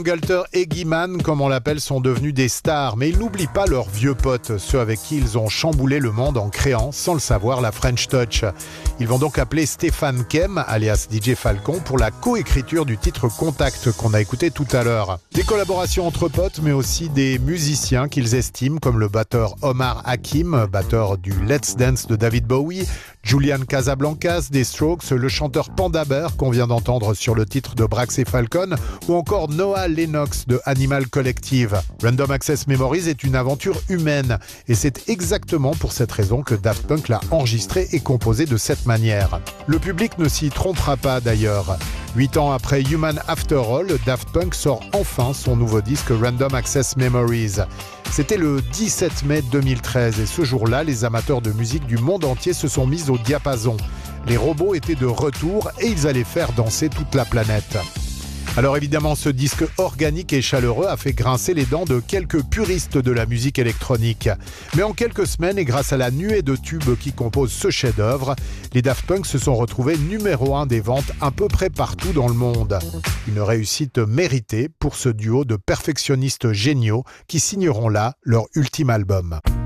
Galter et Guiman, comme on l'appelle, sont devenus des stars, mais ils n'oublient pas leurs vieux potes, ceux avec qui ils ont chamboulé le monde en créant, sans le savoir, la French Touch. Ils vont donc appeler Stéphane Kem, alias DJ Falcon, pour la coécriture du titre Contact qu'on a écouté tout à l'heure. Des collaborations entre potes, mais aussi des musiciens qu'ils estiment, comme le batteur Omar Hakim, batteur du Let's Dance de David Bowie, Julian Casablancas des Strokes, le chanteur Panda Bear qu'on vient d'entendre sur le titre de Brax et Falcon, ou encore Noah Lennox de Animal Collective. Random Access Memories est une aventure humaine et c'est exactement pour cette raison que Daft Punk l'a enregistré et composé de cette manière. Le public ne s'y trompera pas d'ailleurs. 8 ans après Human After All, Daft Punk sort enfin son nouveau disque Random Access Memories. C'était le 17 mai 2013 et ce jour-là, les amateurs de musique du monde entier se sont mis au diapason. Les robots étaient de retour et ils allaient faire danser toute la planète. Alors évidemment, ce disque organique et chaleureux a fait grincer les dents de quelques puristes de la musique électronique. Mais en quelques semaines, et grâce à la nuée de tubes qui composent ce chef-d'œuvre, les Daft Punk se sont retrouvés numéro 1 des ventes à peu près partout dans le monde. Une réussite méritée pour ce duo de perfectionnistes géniaux qui signeront là leur ultime album.